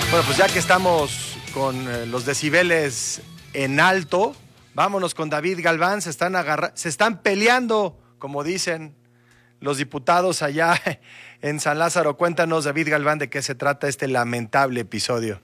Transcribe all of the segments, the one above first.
Bueno, pues ya que estamos con los decibeles en alto, vámonos con David Galván. Se están peleando, como dicen los diputados allá en San Lázaro. Cuéntanos, David Galván, de qué se trata este lamentable episodio.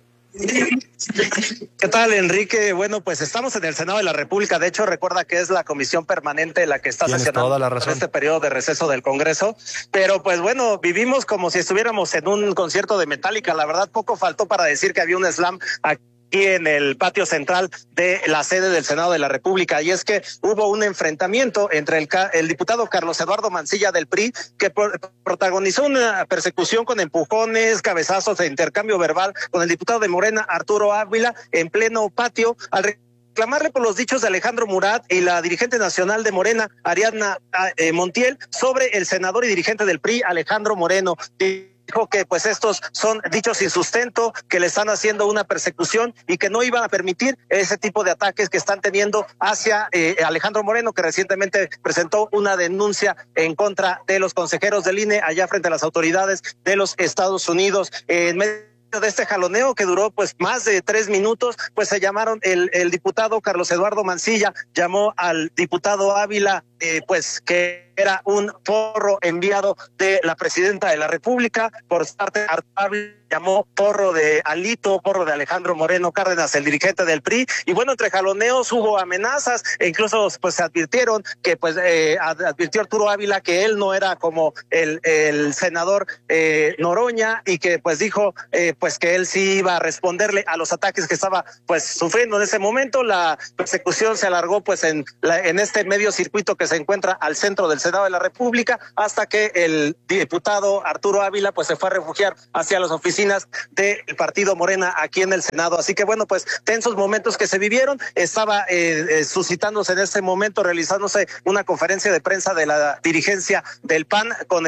¿Qué tal, Enrique? Bueno, pues estamos en el Senado de la República. De hecho, recuerda que es la comisión permanente la que está sesionando en este periodo de receso del Congreso. Pero pues bueno, vivimos como si estuviéramos en un concierto de Metallica. La verdad, poco faltó para decir que había un slam aquí en el patio central de la sede del Senado de la República, y es que hubo un enfrentamiento entre el diputado Carlos Eduardo Mancilla del PRI, que protagonizó una persecución con empujones, cabezazos e intercambio verbal con el diputado de Morena, Arturo Ávila, en pleno patio, al reclamarle por los dichos de Alejandro Murat y la dirigente nacional de Morena, Ariadna Montiel, sobre el senador y dirigente del PRI, Alejandro Moreno. Dijo que pues estos son dichos sin sustento, que le están haciendo una persecución y que no iban a permitir ese tipo de ataques que están teniendo hacia Alejandro Moreno, que recientemente presentó una denuncia en contra de los consejeros del INE allá frente a las autoridades de los Estados Unidos. En medio de este jaloneo que duró pues más de 3 minutos, pues se llamaron el diputado Carlos Eduardo Mancilla, llamó al diputado Ávila pues que era un porro enviado de la presidenta de la República. Por parte Ávila llamó porro de Alito, porro de Alejandro Moreno Cárdenas, el dirigente del PRI, y bueno, entre jaloneos hubo amenazas e incluso pues se advirtieron que pues advirtió Arturo Ávila que él no era como el senador Noroña, y que pues dijo pues que él sí iba a responderle a los ataques que estaba pues sufriendo en ese momento. La persecución se alargó pues en este medio circuito que se encuentra al centro del Senado de la República, hasta que el diputado Arturo Ávila pues se fue a refugiar hacia las oficinas del partido Morena aquí en el Senado. Así que bueno, pues tensos momentos que se vivieron. Estaba suscitándose en este momento, realizándose una conferencia de prensa de la dirigencia del PAN con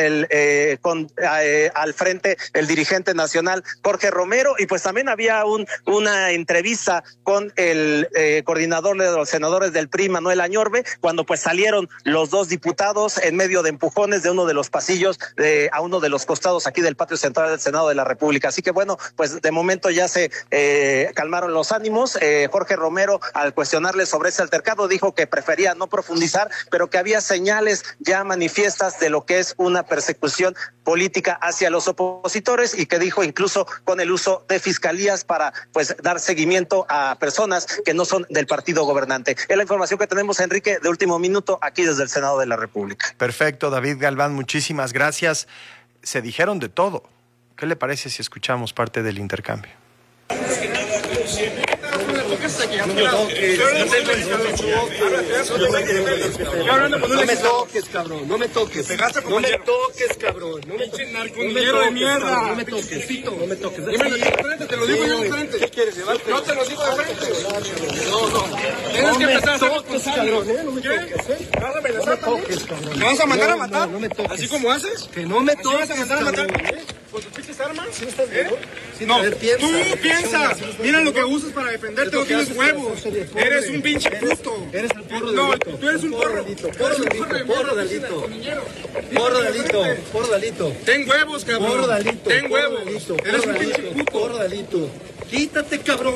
al frente el dirigente nacional Jorge Romero, y pues también había una entrevista con el coordinador de los senadores del PRI, Manuel Añorbe, cuando pues salieron los dos diputados en medio de empujones de uno de los pasillos a uno de los costados aquí del patio central del Senado de la República. Así que bueno, pues de momento ya se calmaron los ánimos. Jorge Romero, al cuestionarle sobre ese altercado, dijo que prefería no profundizar, pero que había señales ya manifiestas de lo que es una persecución política hacia los opositores, y que dijo incluso con el uso de fiscalías para pues dar seguimiento a personas que no son del partido gobernante. Es la información que tenemos, Enrique, de último minuto aquí desde el Senado de la República. Perfecto, David Galván, muchísimas gracias. Se dijeron de todo. ¿Qué le parece si escuchamos parte del intercambio? No me toques, cabrón. No me toques. No me toques, cabrón. No me toques. No me toques. Pito, no me toques. Dímelo de frente, te lo digo yo de frente. ¿Qué quieres llevarte? No te lo digo de frente. No. Tienes que empezar a ser responsable. No me toques, ¿Me vas a amenazar también? ¿Me vas a mandar a matar? No me toques. ¿Así como haces? Que no me ¿Así toques. vas a mandar a matar? ¿Con tus pinches armas? ¿Sí estás bien? No, tú piensas. Mira lo que usas para defenderte, no tienes huevos. Eres un pinche puto. Eres el porro de No, Alito. tú eres un porro. Porro de Alito. Ten huevos, cabrón. Porro de Alito. Ten huevos. Eres un pinche puto. Porro de Alito. Quítate, cabrón.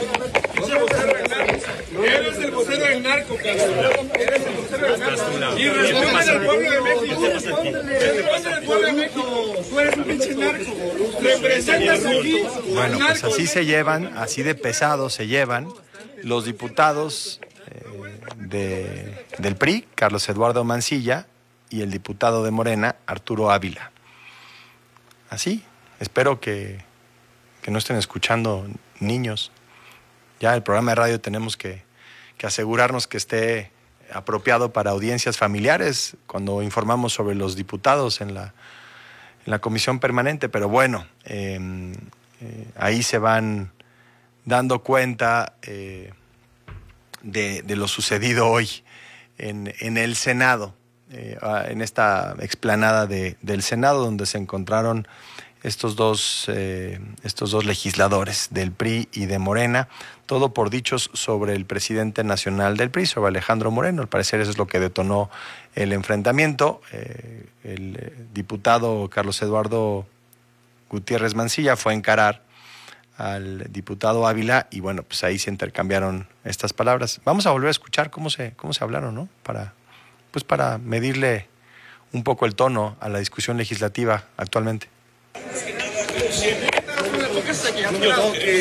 Eres el vocero del narco, cabrón. Eres el vocero del narco. Y responde al pueblo de México. Responde al pueblo de México. Tú eres un pinche narco. Representas aquí. Bueno, pues así se llevan, así de pesados se llevan los diputados del PRI, Carlos Eduardo Mancilla, y el diputado de Morena, Arturo Ávila. Así, espero que no estén escuchando niños. Ya el programa de radio tenemos que asegurarnos que esté apropiado para audiencias familiares cuando informamos sobre los diputados en la comisión permanente, pero bueno, ahí se van dando cuenta de lo sucedido hoy en el Senado, en esta explanada del Senado, donde se encontraron estos dos legisladores del PRI y de Morena, todo por dichos sobre el presidente nacional del PRI, sobre Alejandro Moreno. Al parecer eso es lo que detonó el enfrentamiento. El diputado Carlos Eduardo Gutiérrez Mancilla fue a encarar al diputado Ávila y bueno, pues ahí se intercambiaron estas palabras. Vamos a volver a escuchar cómo se hablaron, ¿no? Para medirle un poco el tono a la discusión legislativa actualmente. No me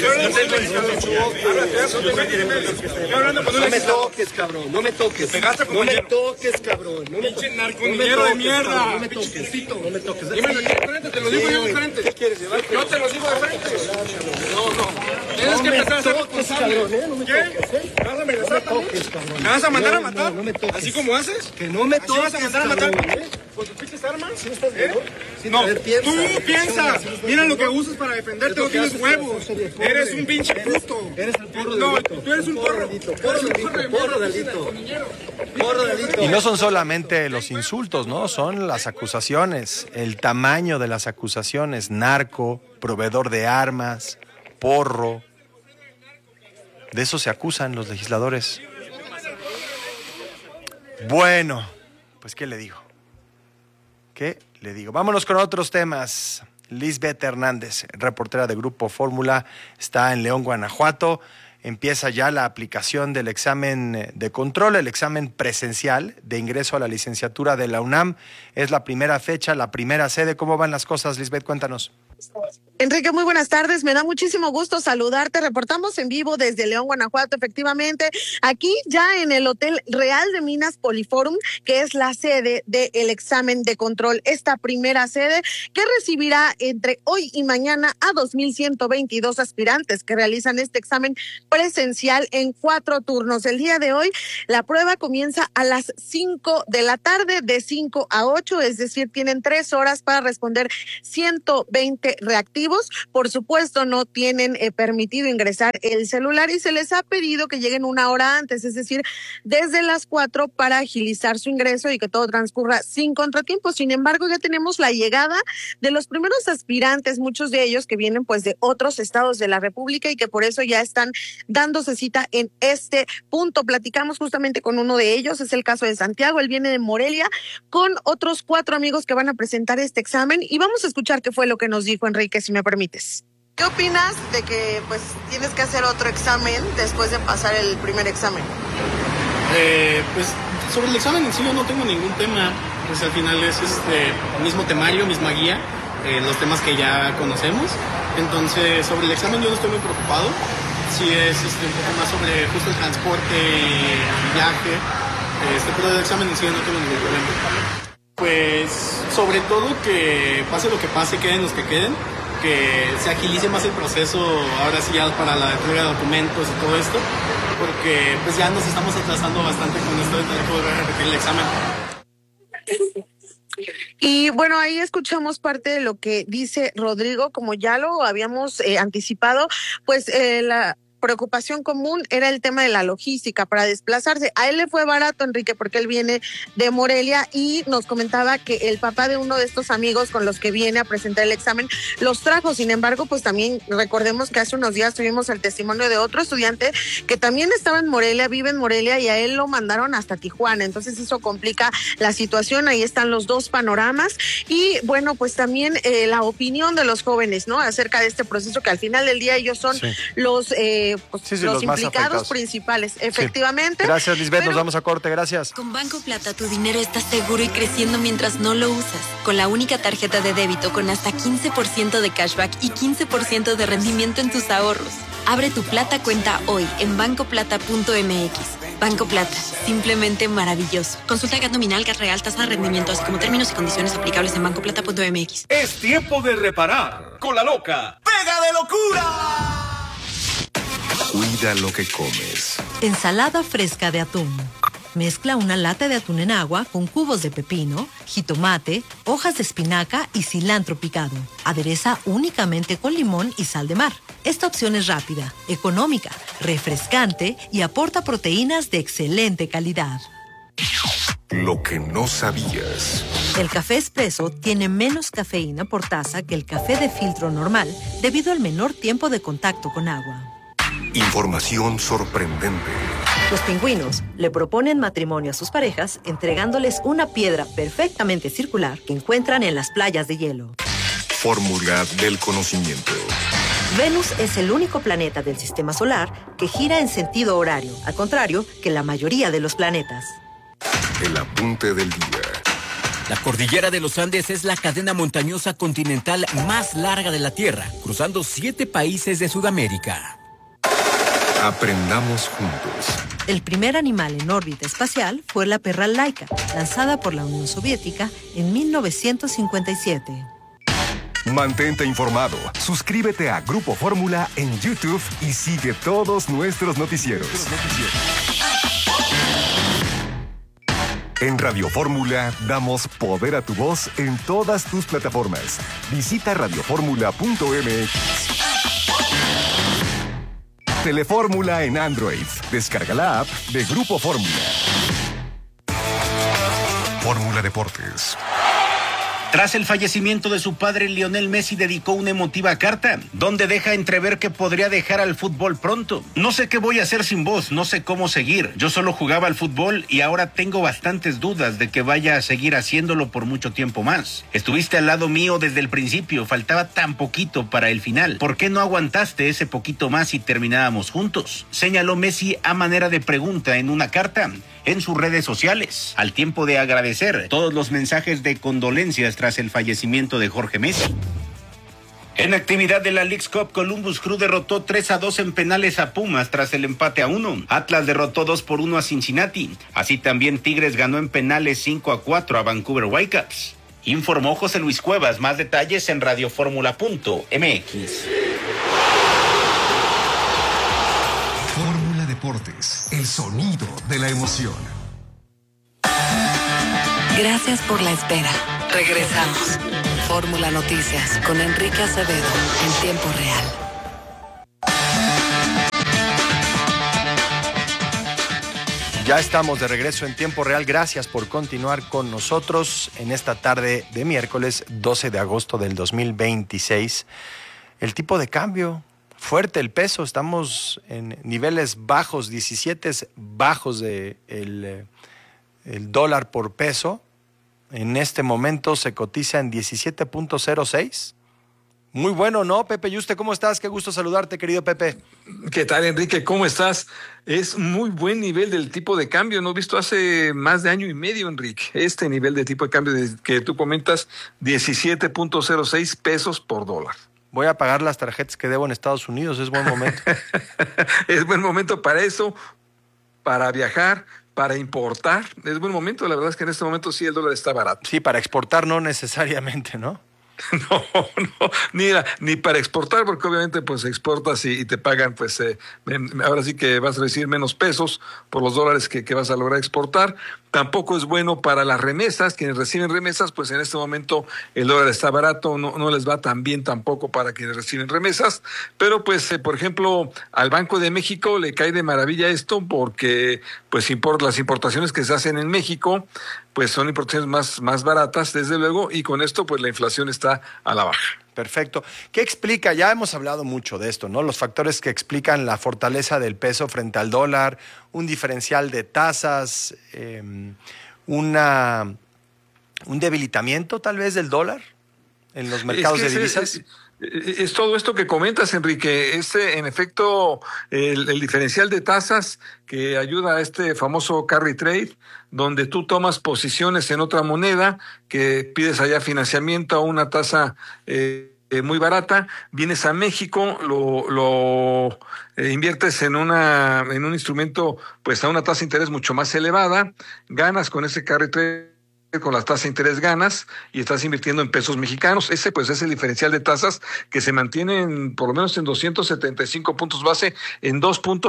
toques, cabrón. No me toques. Pegaste como no me toques, cabrón. Pinche narcominero de mierda. No me toques. No me toques. Dímelo aquí de frente, te lo digo yo de frente. ¿Qué quieres llevar? Yo te lo digo de frente. No. Tienes que empezar a ser responsable. ¿Qué? ¿Me vas a amenazar también? ¿Me vas a mandar a matar? No me toques. ¿Así como haces? Que no me toques. ¿Vas a mandar a matar? ¿Con tus pinches armas? ¿Sí estás viendo? No, tú piensas. Mira lo que usas para defenderte. No tienes huevos. Eres un pinche puto. Eres el porro del delito. No, tú eres un porro. Porro del delito. Y no son solamente los insultos, ¿no? Son las acusaciones, el tamaño de las acusaciones. Narco, proveedor de armas, porro. De eso se acusan los legisladores. Bueno, pues ¿qué le digo? Vámonos con otros temas. Lisbeth Hernández, reportera de Grupo Fórmula, está en León, Guanajuato. Empieza ya la aplicación del examen de control, el examen presencial de ingreso a la licenciatura de la UNAM. Es la primera fecha, la primera sede. ¿Cómo van las cosas, Lisbeth? Cuéntanos. Enrique, muy buenas tardes. Me da muchísimo gusto saludarte. Reportamos en vivo desde León, Guanajuato, efectivamente, aquí ya en el Hotel Real de Minas Poliforum, que es la sede del examen de control. Esta primera sede que recibirá entre hoy y mañana a 2,122 aspirantes que realizan este examen presencial en 4 turnos. El día de hoy la prueba comienza a las 5 de la tarde, de 5 a 8, es decir, tienen 3 horas para responder 120 reactivos. Por supuesto, no tienen permitido ingresar el celular y se les ha pedido que lleguen 1 hora antes, es decir, desde las 4 para agilizar su ingreso y que todo transcurra sin contratiempos. Sin embargo, ya tenemos la llegada de los primeros aspirantes, muchos de ellos que vienen pues de otros estados de la República y que por eso ya están dándose cita en este punto. Platicamos justamente con uno de ellos, es el caso de Santiago, él viene de Morelia con otros 4 amigos que van a presentar este examen y vamos a escuchar qué fue lo que nos dijo Enrique, si me permites. ¿Qué opinas de que pues tienes que hacer otro examen después de pasar el primer examen? Pues sobre el examen en sí yo no tengo ningún tema, pues al final es mismo temario, misma guía, los temas que ya conocemos, entonces sobre el examen yo no estoy muy preocupado, sí es un poco más sobre justo el transporte, el viaje, pero del examen en sí yo no tengo ningún problema. Pues sobre todo que pase lo que pase, queden los que queden, que se agilice más el proceso ahora sí ya para la entrega de documentos y todo esto, porque pues ya nos estamos atrasando bastante con esto de tener que volver a repetir el examen. Y bueno, ahí escuchamos parte de lo que dice Rodrigo, como ya lo habíamos anticipado, pues la preocupación común era el tema de la logística para desplazarse. A él le fue barato, Enrique, porque él viene de Morelia y nos comentaba que el papá de uno de estos amigos con los que viene a presentar el examen los trajo. Sin embargo, pues también recordemos que hace unos días tuvimos el testimonio de otro estudiante que también estaba en Morelia, vive en Morelia y a él lo mandaron hasta Tijuana. Entonces eso complica la situación. Ahí están los dos panoramas y bueno, pues también la opinión de los jóvenes, ¿no? Acerca de este proceso que al final del día ellos son los los implicados principales, efectivamente. Gracias, Lisbeth, nos vamos a corte, gracias. Con Banco Plata tu dinero está seguro y creciendo mientras no lo usas. Con la única tarjeta de débito con hasta 15% de cashback y 15% de rendimiento en tus ahorros. Abre tu Plata cuenta hoy en bancoplata.mx. Banco Plata, simplemente maravilloso. Consulta GAT nominal, GAT real, tasa de rendimiento, así como términos y condiciones aplicables en bancoplata.mx. Es tiempo de reparar con la loca ¡Pega de locura! Cuida lo que comes. Ensalada fresca de atún. Mezcla una lata de atún en agua con cubos de pepino, jitomate, hojas de espinaca y cilantro picado. Adereza únicamente con limón y sal de mar. Esta opción es rápida, económica, refrescante y aporta proteínas de excelente calidad. Lo que no sabías. El café expreso tiene menos cafeína por taza que el café de filtro normal debido al menor tiempo de contacto con agua. Información sorprendente. Los pingüinos le proponen matrimonio a sus parejas entregándoles una piedra perfectamente circular que encuentran en las playas de hielo. Fórmula del conocimiento. Venus es el único planeta del sistema solar que gira en sentido horario, al contrario que la mayoría de los planetas. El apunte del día. La cordillera de los Andes es la cadena montañosa continental más larga de la Tierra, cruzando 7 países de Sudamérica. Aprendamos juntos. El primer animal en órbita espacial fue la perra Laika, lanzada por la Unión Soviética en 1957. Mantente informado. Suscríbete a Grupo Fórmula en YouTube y sigue todos nuestros noticieros. En Radio Fórmula damos poder a tu voz en todas tus plataformas. Visita radioformula.mx. Telefórmula en Android. Descarga la app de Grupo Fórmula. Fórmula Deportes. Tras el fallecimiento de su padre, Lionel Messi dedicó una emotiva carta, donde deja entrever que podría dejar al fútbol pronto. No sé qué voy a hacer sin vos, no sé cómo seguir. Yo solo jugaba al fútbol y ahora tengo bastantes dudas de que vaya a seguir haciéndolo por mucho tiempo más. Estuviste al lado mío desde el principio, faltaba tan poquito para el final. ¿Por qué no aguantaste ese poquito más y terminábamos juntos? Señaló Messi a manera de pregunta en una carta en sus redes sociales, al tiempo de agradecer todos los mensajes de condolencias tras el fallecimiento de Jorge Messi. En actividad de la Leagues Cup, Columbus Crew derrotó 3-2 en penales a Pumas tras el empate a 1. Atlas derrotó 2-1 a Cincinnati. Así también Tigres ganó en penales 5-4 a Vancouver Whitecaps. Informó José Luis Cuevas. Más detalles en radioformula.mx. Fórmula Deportes, el sonido de la emoción. Gracias por la espera. Regresamos. Fórmula Noticias con Enrique Acevedo en tiempo real. Ya estamos de regreso en tiempo real. Gracias por continuar con nosotros en esta tarde de miércoles 12 de agosto del 2026. El tipo de cambio, fuerte el peso, estamos en niveles bajos, 17 bajos de el dólar por peso. En este momento se cotiza en 17.06. Muy bueno, ¿no, Pepe Yuste? ¿Cómo estás? Qué gusto saludarte, querido Pepe. ¿Qué tal, Enrique? ¿Cómo estás? Es muy buen nivel del tipo de cambio. No he visto hace más de año y medio, Enrique. Este nivel de tipo de cambio que tú comentas, 17.06 pesos por dólar. Voy a pagar las tarjetas que debo en Estados Unidos. Es buen momento. Es buen momento para eso, para viajar, para importar. Es buen momento. La verdad es que en este momento sí el dólar está barato. Sí, para exportar no necesariamente, ¿no? No, ni para exportar, porque obviamente pues exportas y te pagan, pues ahora sí que vas a recibir menos pesos por los dólares que vas a lograr exportar. Tampoco es bueno para las remesas, quienes reciben remesas, pues en este momento el dólar está barato, no les va tan bien tampoco para quienes reciben remesas, pero pues por ejemplo al Banco de México le cae de maravilla esto porque pues las importaciones que se hacen en México pues son importaciones más baratas desde luego y con esto pues la inflación está a la baja. Perfecto. ¿Qué explica? Ya hemos hablado mucho de esto, ¿no? Los factores que explican la fortaleza del peso frente al dólar, un diferencial de tasas, un debilitamiento tal vez del dólar en los mercados de divisas. Es todo esto que comentas, Enrique. En efecto, el diferencial de tasas que ayuda a este famoso carry trade, donde tú tomas posiciones en otra moneda, que pides allá financiamiento a una tasa muy barata, vienes a México, lo inviertes en un instrumento pues a una tasa de interés mucho más elevada, ganas con ese carry trade, con las tasas de interés ganas y estás invirtiendo en pesos mexicanos. Ese pues es el diferencial de tasas que se mantiene por lo menos en 275 puntos base, en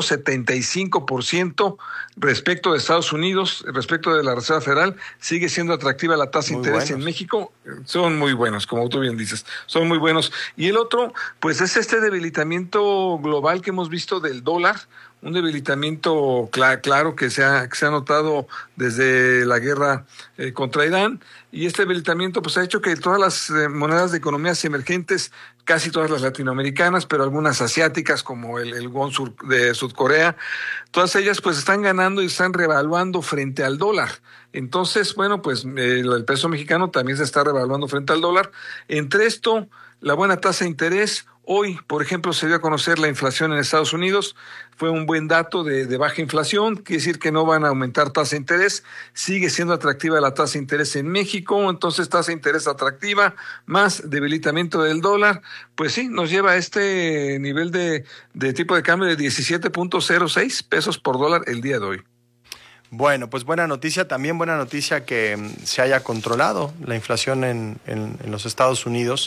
2.75% respecto de Estados Unidos, respecto de la Reserva Federal. Sigue siendo atractiva la tasa de interés en México. Son muy buenos, como tú bien dices, son muy buenos. Y el otro pues es este debilitamiento global que hemos visto del dólar, un debilitamiento claro que se ha notado desde la guerra contra Irán, y este debilitamiento pues ha hecho que todas las monedas de economías emergentes, casi todas las latinoamericanas, pero algunas asiáticas como el won de Sudcorea, todas ellas pues están ganando y están revaluando frente al dólar. Entonces, bueno, pues el peso mexicano también se está revaluando frente al dólar. Entre esto, la buena tasa de interés, Hoy, por ejemplo, se dio a conocer la inflación en Estados Unidos. Fue un buen dato de baja inflación, quiere decir que no van a aumentar tasa de interés. Sigue siendo atractiva la tasa de interés en México, entonces tasa de interés atractiva, más debilitamiento del dólar, pues sí, nos lleva a este nivel de tipo de cambio de 17.06 pesos por dólar el día de hoy. Bueno, pues buena noticia, también buena noticia que se haya controlado la inflación en los Estados Unidos,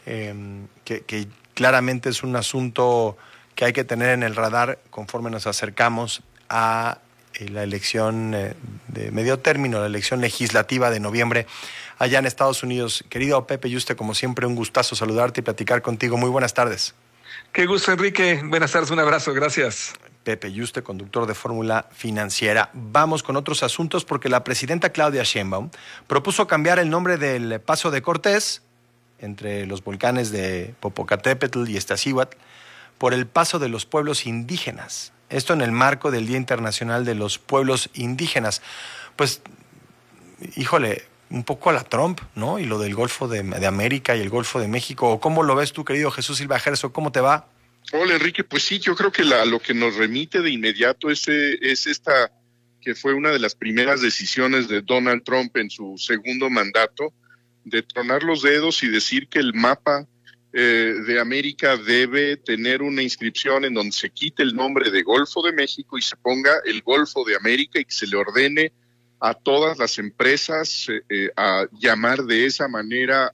que claramente es un asunto que hay que tener en el radar conforme nos acercamos a la elección de medio término, la elección legislativa de noviembre allá en Estados Unidos. Querido Pepe Yuste, como siempre, un gustazo saludarte y platicar contigo. Muy buenas tardes. Qué gusto, Enrique. Buenas tardes, un abrazo, gracias. Pepe Yuste, conductor de Fórmula Financiera. Vamos con otros asuntos porque la presidenta Claudia Sheinbaum propuso cambiar el nombre del Paso de Cortés entre los volcanes de Popocatépetl y Iztaccíhuatl por el Paso de los Pueblos Indígenas. Esto en el marco del Día Internacional de los Pueblos Indígenas. Pues, híjole, un poco a la Trump, ¿no? Y lo del Golfo de América y el Golfo de México. ¿Cómo lo ves tú, querido Jesús Silva Gerso? ¿Cómo te va? Hola, Enrique. Pues sí, yo creo que lo que nos remite de inmediato es esta, que fue una de las primeras decisiones de Donald Trump en su segundo mandato, de tronar los dedos y decir que el mapa de América debe tener una inscripción en donde se quite el nombre de Golfo de México y se ponga el Golfo de América y que se le ordene a todas las empresas a llamar de esa manera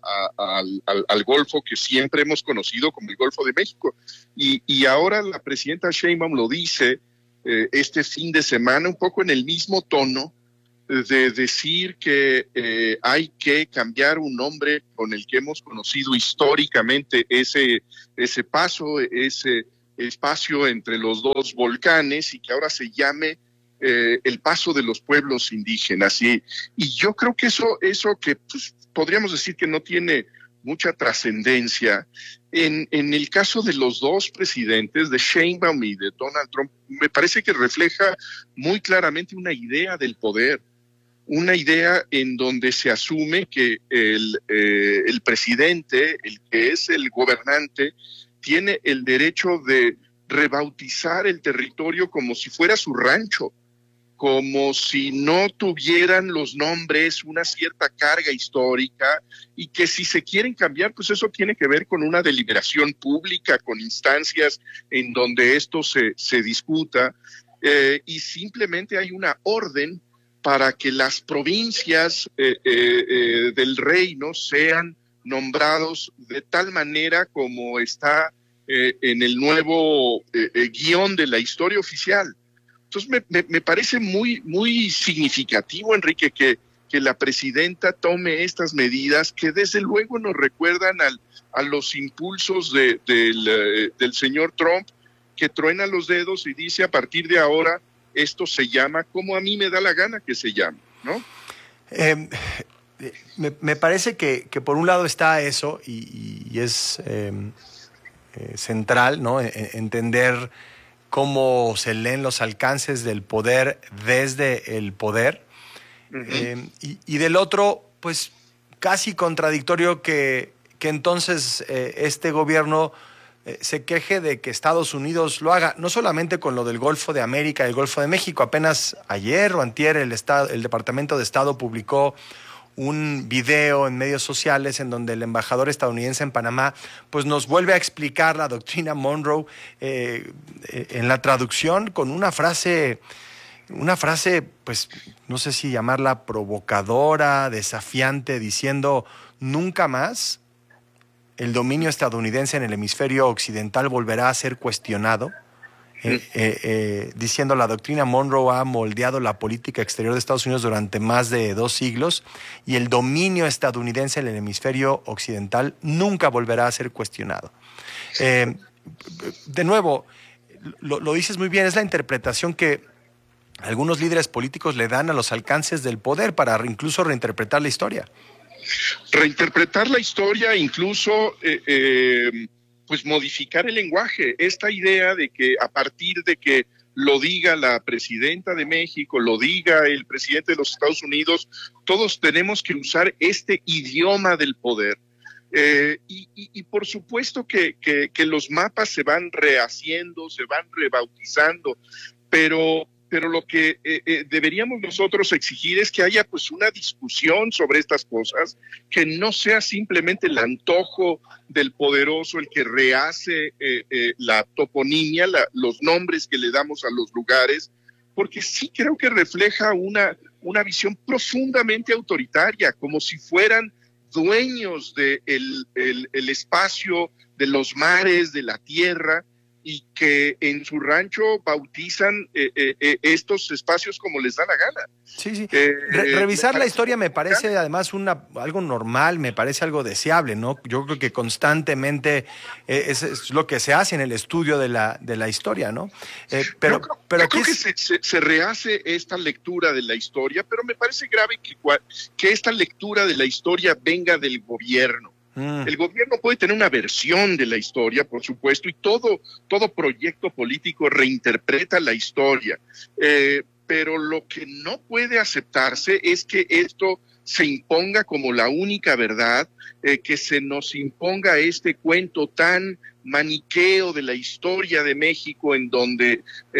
al Golfo que siempre hemos conocido como el Golfo de México. Y ahora la presidenta Sheinbaum lo dice este fin de semana un poco en el mismo tono de decir que hay que cambiar un nombre con el que hemos conocido históricamente ese paso, ese espacio entre los dos volcanes y que ahora se llame el Paso de los Pueblos Indígenas. Y yo creo que eso que pues, podríamos decir que no tiene mucha trascendencia, en el caso de los dos presidentes, de Sheinbaum y de Donald Trump, me parece que refleja muy claramente una idea del poder, una idea en donde se asume que el presidente, el que es el gobernante, tiene el derecho de rebautizar el territorio como si fuera su rancho, como si no tuvieran los nombres una cierta carga histórica y que si se quieren cambiar, pues eso tiene que ver con una deliberación pública, con instancias en donde esto se discuta y simplemente hay una orden para que las provincias del reino sean nombrados de tal manera como está en el nuevo guión de la historia oficial. Entonces me parece muy, muy significativo, Enrique, que la presidenta tome estas medidas que desde luego nos recuerdan a los impulsos del señor Trump, que truena los dedos y dice a partir de ahora esto se llama como a mí me da la gana que se llame, ¿no? Me parece que por un lado está eso y es central, ¿no? Entender cómo se leen los alcances del poder desde el poder. Uh-huh. Y del otro, pues casi contradictorio que entonces este gobierno se queje de que Estados Unidos lo haga, no solamente con lo del Golfo de América y el Golfo de México. Apenas ayer o antier el Departamento de Estado publicó un video en medios sociales en donde el embajador estadounidense en Panamá pues nos vuelve a explicar la doctrina Monroe en la traducción con una frase pues no sé si llamarla provocadora, desafiante, diciendo nunca más el dominio estadounidense en el hemisferio occidental volverá a ser cuestionado. Diciendo la doctrina Monroe ha moldeado la política exterior de Estados Unidos durante más de 2 siglos y el dominio estadounidense en el hemisferio occidental nunca volverá a ser cuestionado. De nuevo, lo dices muy bien, es la interpretación que algunos líderes políticos le dan a los alcances del poder para incluso reinterpretar la historia. Reinterpretar la historia, incluso pues modificar el lenguaje. Esta idea de que a partir de que lo diga la presidenta de México, lo diga el presidente de los Estados Unidos, todos tenemos que usar este idioma del poder. Y por supuesto que los mapas se van rehaciendo, se van rebautizando, pero lo que deberíamos nosotros exigir es que haya pues una discusión sobre estas cosas, que no sea simplemente el antojo del poderoso el que rehace la toponimia, los nombres que le damos a los lugares, porque sí creo que refleja una visión profundamente autoritaria, como si fueran dueños del el espacio, de los mares, de la tierra, y que en su rancho bautizan estos espacios como les da la gana. Sí. Revisar la historia me parece además algo normal, me parece algo deseable, ¿no? Yo creo que constantemente es lo que se hace en el estudio de la historia, ¿no? Pero creo que se rehace esta lectura de la historia, pero me parece grave que esta lectura de la historia venga del gobierno. El gobierno puede tener una versión de la historia, por supuesto, y todo proyecto político reinterpreta la historia, pero lo que no puede aceptarse es que esto se imponga como la única verdad, que se nos imponga este cuento tan maniqueo de la historia de México, en donde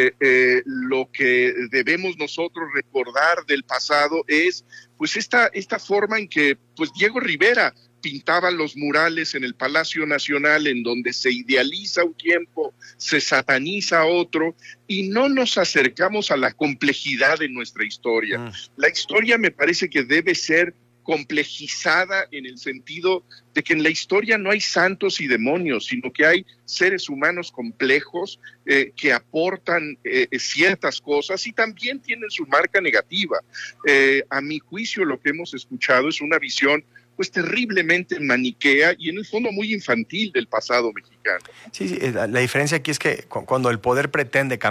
lo que debemos nosotros recordar del pasado es pues esta forma en que pues Diego Rivera pintaba los murales en el Palacio Nacional, en donde se idealiza un tiempo, se sataniza otro, y no nos acercamos a la complejidad de nuestra historia. La historia me parece que debe ser complejizada en el sentido de que en la historia no hay santos y demonios, sino que hay seres humanos complejos que aportan ciertas cosas y también tienen su marca negativa. A mi juicio, lo que hemos escuchado es una visión pues terriblemente maniquea y en el fondo muy infantil del pasado mexicano. Sí, la diferencia aquí es que cuando el poder pretende cambiar